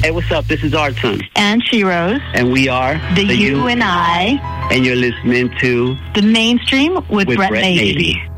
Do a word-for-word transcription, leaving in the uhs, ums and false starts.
Hey, what's up? This is Arton. And She-Rose. And we are The, the You and I. And you're listening to The Mainstream with, with Brett Brett Beatty. Beatty.